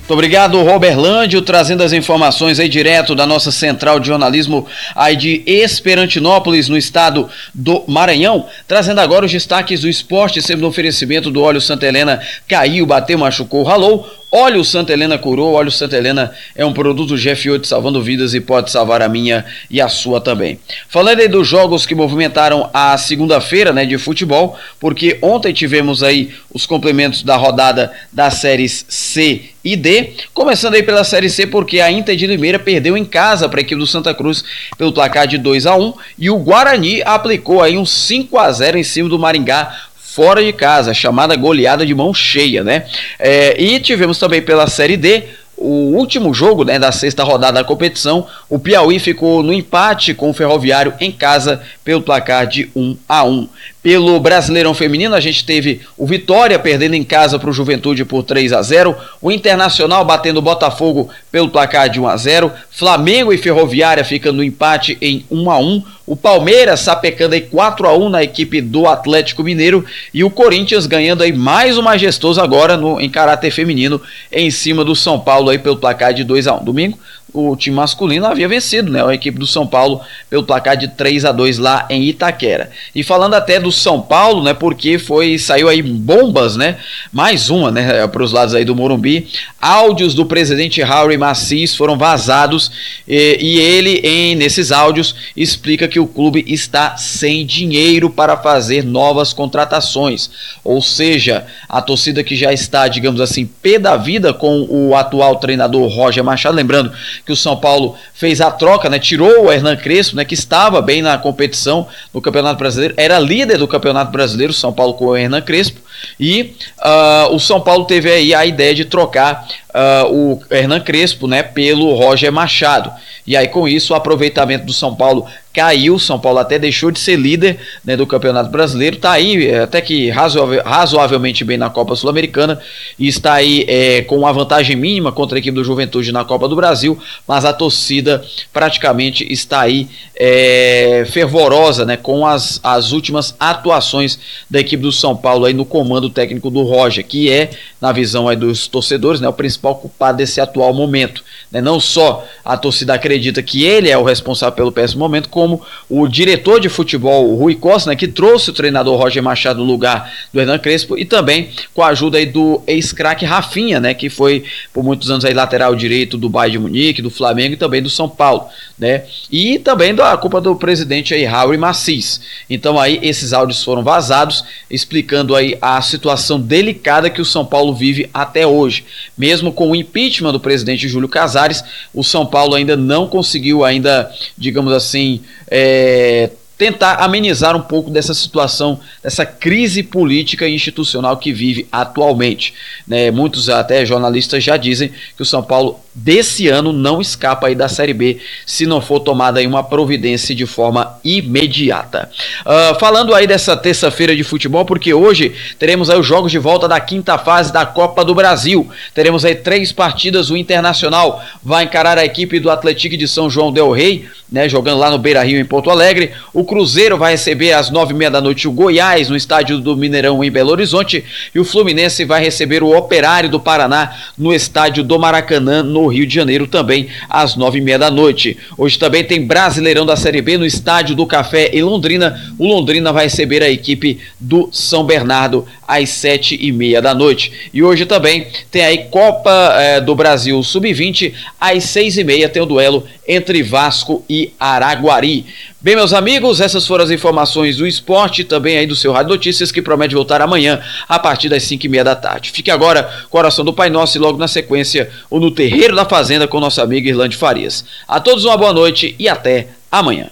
Muito obrigado, Roberlândio, trazendo as informações aí direto da nossa central de jornalismo aí de Esperantinópolis, no estado do Maranhão, trazendo agora os destaques do esporte, sempre no oferecimento do óleo Santa Helena. Caiu, bateu, machucou, ralou. Óleo Santa Helena curou. Óleo Santa Helena é um produto GF8 salvando vidas e pode salvar a minha e a sua também. Falando aí dos jogos que movimentaram a segunda-feira, né, de futebol, porque ontem tivemos aí os complementos da rodada das séries C e D, começando aí pela série C, porque a Inter de Limeira perdeu em casa para a equipe do Santa Cruz pelo placar de 2-1 e o Guarani aplicou aí um 5-0 em cima do Maringá fora de casa, chamada goleada de mão cheia, né? E tivemos também pela Série D o último jogo, né, da sexta rodada da competição. O Piauí ficou no empate com o Ferroviário em casa pelo placar de 1-1. Pelo Brasileirão Feminino, a gente teve o Vitória perdendo em casa para o Juventude por 3-0, o Internacional batendo o Botafogo pelo placar de 1-0, Flamengo e Ferroviária ficando no empate em 1-1, o Palmeiras sapecando aí 4-1 na equipe do Atlético Mineiro e o Corinthians ganhando aí mais um majestoso agora em caráter feminino em cima do São Paulo aí pelo placar de 2-1. Domingo, o time masculino havia vencido, né, a equipe do São Paulo pelo placar de 3-2 lá em Itaquera. E falando até do São Paulo, né, porque saiu aí bombas, né, mais uma, né, para os lados aí do Morumbi, áudios do presidente Haury Macias foram vazados e ele, nesses áudios, explica que o clube está sem dinheiro para fazer novas contratações, ou seja, a torcida que já está, digamos assim, pé da vida com o atual treinador Roger Machado, lembrando que o São Paulo fez a troca, né, tirou o Hernan Crespo, né, que estava bem na competição no Campeonato Brasileiro, era líder do Campeonato Brasileiro, o São Paulo com o Hernan Crespo, e o São Paulo teve aí a ideia de trocar o Hernan Crespo, né, pelo Roger Machado. E aí com isso o aproveitamento do São Paulo caiu, o São Paulo até deixou de ser líder, né, do Campeonato Brasileiro, está aí até que razoavelmente bem na Copa Sul-Americana e está aí com uma vantagem mínima contra a equipe do Juventude na Copa do Brasil, mas a torcida praticamente está aí fervorosa, né, com as últimas atuações da equipe do São Paulo aí no comando técnico do Roger, que é, na visão aí dos torcedores, né, o principal culpado desse atual momento, né? Não só a torcida acredita que ele é o responsável pelo péssimo momento, como o diretor de futebol, o Rui Costa, né, que trouxe o treinador Roger Machado no lugar do Hernan Crespo, e também com a ajuda aí do ex-craque Rafinha, né, que foi por muitos anos aí lateral direito do Bayern de Munique, do Flamengo e também do São Paulo, né, e também da culpa do presidente aí, Haury Macias. Então aí esses áudios foram vazados, explicando aí a situação delicada que o São Paulo vive até hoje. Mesmo com o impeachment do presidente Júlio Casares, o São Paulo ainda não conseguiu digamos assim, tentar amenizar um pouco dessa situação, dessa crise política e institucional que vive atualmente, né? Muitos até jornalistas já dizem que o São Paulo desse ano não escapa aí da Série B se não for tomada aí uma providência de forma imediata. Falando aí dessa terça-feira de futebol, porque hoje teremos aí os jogos de volta da quinta fase da Copa do Brasil. Teremos aí 3 partidas. O Internacional vai encarar a equipe do Atlético de São João del Rei, né, jogando lá no Beira-Rio em Porto Alegre. O Cruzeiro vai receber às 9h30 da noite o Goiás no estádio do Mineirão em Belo Horizonte, e o Fluminense vai receber o Operário do Paraná no estádio do Maracanã, no Rio de Janeiro, também às 9h30 da noite. Hoje também tem Brasileirão da Série B no estádio do Café em Londrina. O Londrina vai receber a equipe do São Bernardo às 7h30 da noite. E hoje também tem aí Copa do Brasil Sub-20, às 6h30 tem o duelo entre Vasco e Araguari. Bem, meus amigos, essas foram as informações do esporte, também aí do seu Rádio Notícias, que promete voltar amanhã a partir das 5h30 da tarde. Fique agora com a oração do Pai Nosso e logo na sequência o No Terreiro da Fazenda com nosso amigo Irlande Farias. A todos uma boa noite e até amanhã.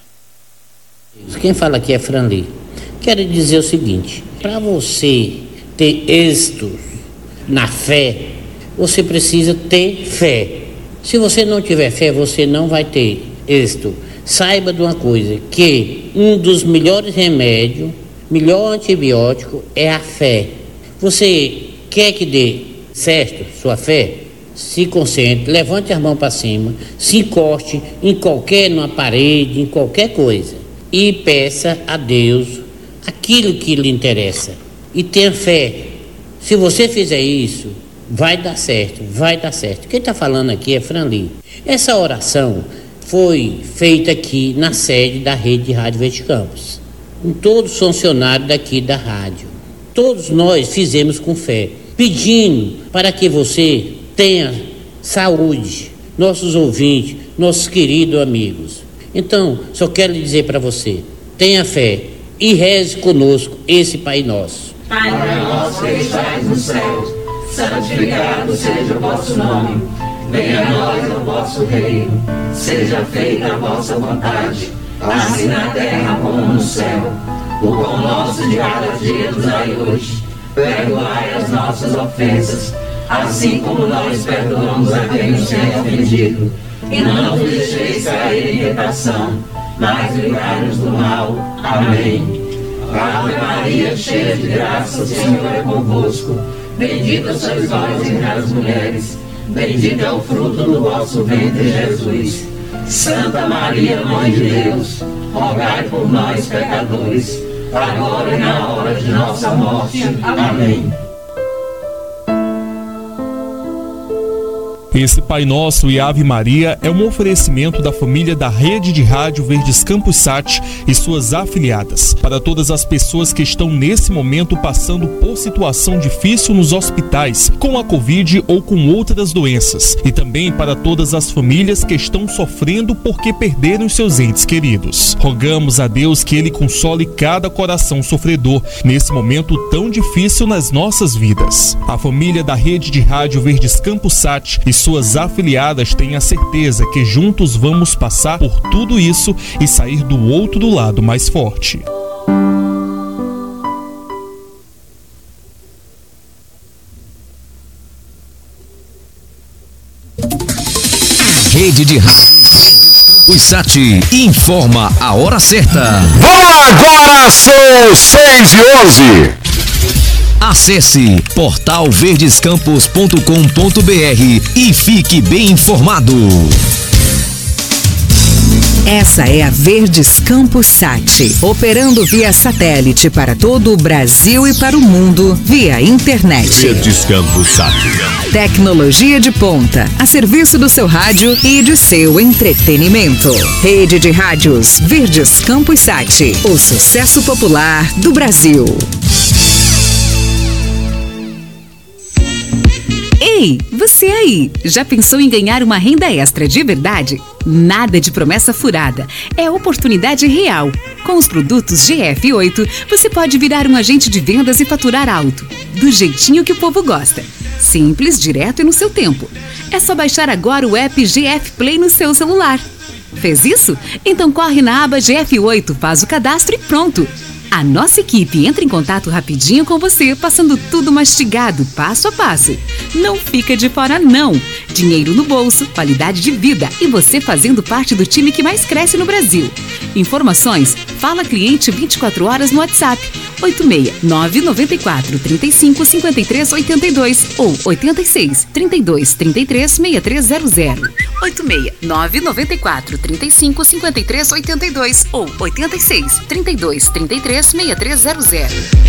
Quem fala aqui é Franley. Quero dizer o seguinte: para você ter êxito na fé, você precisa ter fé. Se você não tiver fé, você não vai ter êxito. Saiba de uma coisa, que um dos melhores remédios, melhor antibiótico é a fé. Você quer que dê certo sua fé? Se concentre, levante as mãos para cima, se encoste numa parede, em qualquer coisa, e peça a Deus aquilo que lhe interessa. E tenha fé. Se você fizer isso, vai dar certo, vai dar certo. Quem está falando aqui é Franli. Essa oração foi feita aqui na sede da Rede de Rádio Verde Campos, com todos os funcionários daqui da rádio. Todos nós fizemos com fé, pedindo para que você tenha saúde, nossos ouvintes, nossos queridos amigos. Então, só quero dizer para você, tenha fé e reze conosco esse Pai Nosso. Pai nosso que estais no céu, santificado seja o vosso nome. Venha a nós o vosso reino, seja feita a vossa vontade, assim na terra como no céu. O pão nosso de cada dia nos dai hoje, perdoai as nossas ofensas, assim como nós perdoamos a quem nos tem ofendido. E não nos deixeis cair em tentação, mas livrai-nos do mal. Amém. Ave Maria, cheia de graça, o Senhor é convosco. Bendita sois vós entre as mulheres, bendito é o fruto do vosso ventre, Jesus. Santa Maria, Mãe de Deus, rogai por nós, pecadores, agora e na hora de nossa morte. Amém. Esse Pai Nosso e Ave Maria é um oferecimento da família da Rede de Rádio Verdes Campos Sat e suas afiliadas, para todas as pessoas que estão nesse momento passando por situação difícil nos hospitais, com a Covid ou com outras doenças, e também para todas as famílias que estão sofrendo porque perderam seus entes queridos. Rogamos a Deus que Ele console cada coração sofredor nesse momento tão difícil nas nossas vidas. A família da Rede de Rádio Verdes Campos Sat e suas afiliadas têm a certeza que juntos vamos passar por tudo isso e sair do outro lado mais forte. Rede de Rádio Campos Sat informa a hora certa. Vamos lá, agora são 6h11. Acesse portalverdescampos.com.br e fique bem informado. Essa é a Verdes Campos Sat, operando via satélite para todo o Brasil e para o mundo via internet. Verdes Campos Sat. Tecnologia de ponta, a serviço do seu rádio e de seu entretenimento. Rede de Rádios Verdes Campos Sat, o sucesso popular do Brasil. Ei, você aí, já pensou em ganhar uma renda extra de verdade? Nada de promessa furada, é oportunidade real. Com os produtos GF8, você pode virar um agente de vendas e faturar alto, do jeitinho que o povo gosta. Simples, direto e no seu tempo. É só baixar agora o app GF Play no seu celular. Fez isso? Então corre na aba GF8, faz o cadastro e pronto! A nossa equipe entra em contato rapidinho com você, passando tudo mastigado, passo a passo. Não fica de fora, não. Dinheiro no bolso, qualidade de vida e você fazendo parte do time que mais cresce no Brasil. Informações, fala cliente 24 horas no WhatsApp 86 994 35 53 82 ou 86 32 33 6300. 86 994 35 53 82 ou 86 32 33 6300.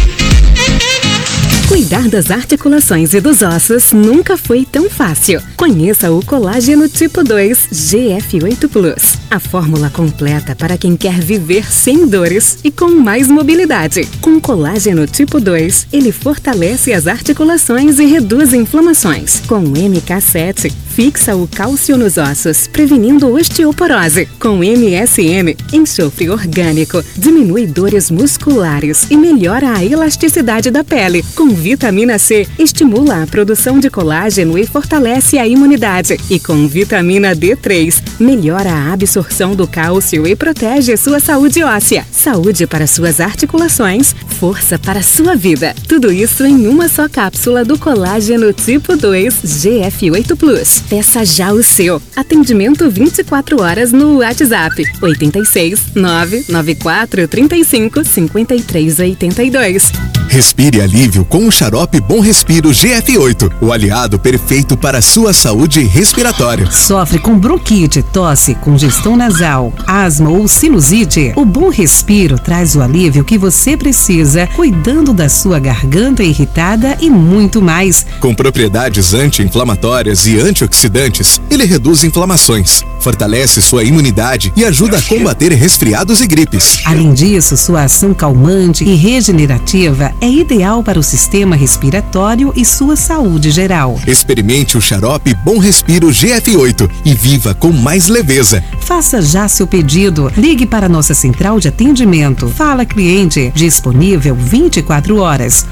Cuidar das articulações e dos ossos nunca foi tão fácil. Conheça o Colágeno Tipo 2 GF8 Plus. A fórmula completa para quem quer viver sem dores e com mais mobilidade. Com Colágeno Tipo 2, ele fortalece as articulações e reduz inflamações. Com MK7, fixa o cálcio nos ossos, prevenindo osteoporose. Com MSM, enxofre orgânico, diminui dores musculares e melhora a elasticidade da pele. Com vitamina C, estimula a produção de colágeno e fortalece a imunidade. E com vitamina D3, melhora a absorção do cálcio e protege sua saúde óssea. Saúde para suas articulações, força para sua vida. Tudo isso em uma só cápsula do Colágeno Tipo 2 GF8 Plus. Peça já o seu. Atendimento 24 horas no WhatsApp 86 994 35 53 82. Respire alívio com com o xarope Bom Respiro GF8, o aliado perfeito para a sua saúde respiratória. Sofre com bronquite, tosse, congestão nasal, asma ou sinusite? O Bom Respiro traz o alívio que você precisa, cuidando da sua garganta irritada e muito mais. Com propriedades anti-inflamatórias e antioxidantes, ele reduz inflamações, fortalece sua imunidade e ajuda a combater resfriados e gripes. Além disso, sua ação calmante e regenerativa é ideal para o sistema respiratório e sua saúde geral. Experimente o xarope Bom Respiro GF8 e viva com mais leveza. Faça já seu pedido. Ligue para nossa central de atendimento. Fala Cliente, disponível 24 horas.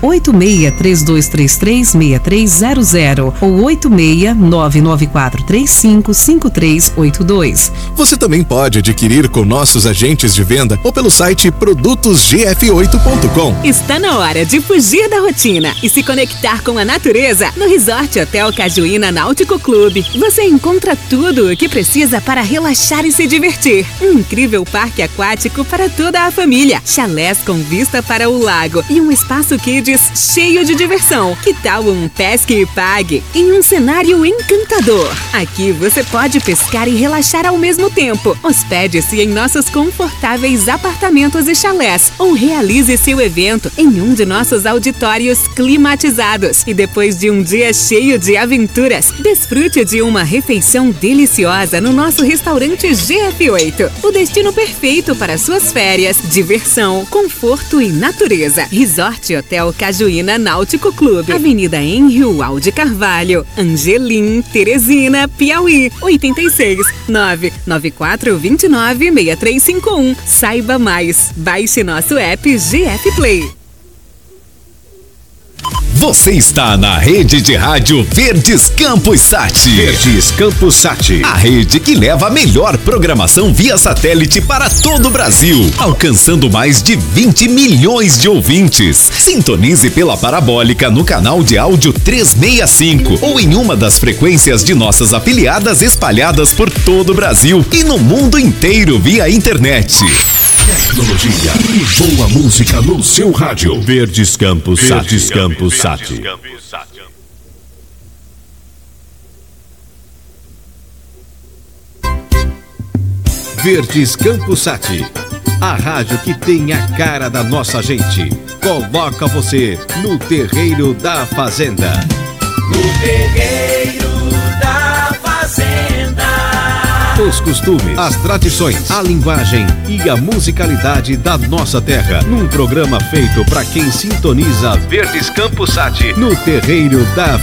86-3233-6300 ou 86-99435-5382. Você também pode adquirir com nossos agentes de venda ou pelo site produtosgf8.com. Está na hora de fugir da rotina e se conectar com a natureza no Resort Hotel Cajuína Náutico Clube. Você encontra tudo o que precisa para relaxar e se divertir. Um incrível parque aquático para toda a família, chalés com vista para o lago e um espaço kids cheio de diversão. Que tal um pesque e pague em um cenário encantador? Aqui você pode pescar e relaxar ao mesmo tempo. Hospede-se em nossos confortáveis apartamentos e chalés ou realize seu evento em um de nossos auditórios climatizados. E depois de um dia cheio de aventuras, desfrute de uma refeição deliciosa no nosso restaurante GF8. O destino perfeito para suas férias, diversão, conforto e natureza. Resort Hotel Cajuína Náutico Clube, Avenida Henrique Alde Carvalho, Angelim, Teresina, Piauí, 86-99429-6351. Saiba mais. Baixe nosso app GF Play. Você está na rede de rádio Verdes Campos Sat. Verdes Campos Sat. A rede que leva a melhor programação via satélite para todo o Brasil, alcançando mais de 20 milhões de ouvintes. Sintonize pela parabólica no canal de áudio 365 ou em uma das frequências de nossas afiliadas espalhadas por todo o Brasil e no mundo inteiro via internet. Tecnologia e boa música no seu rádio. Verdes Campos Sat. Verdes Campos Sat. Verdes Campos Sat. A rádio que tem a cara da nossa gente. Coloca você no terreiro da fazenda. No terreiro da fazenda. Os costumes, as tradições, a linguagem e a musicalidade da nossa terra. Num programa feito para quem sintoniza Verdes Campos Sat no terreiro da